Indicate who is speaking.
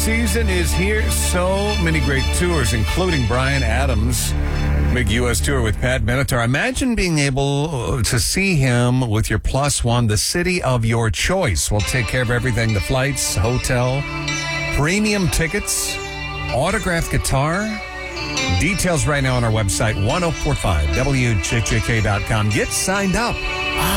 Speaker 1: season is here. So many great tours, including Bryan Adams' big U.S. tour with Pat Benatar. Imagine being able to see him with your plus one, the city of your choice. We'll take care of everything, the flights, hotel, premium tickets, autographed guitar. Details right now on our website, 1045wjjk.com. Get signed up.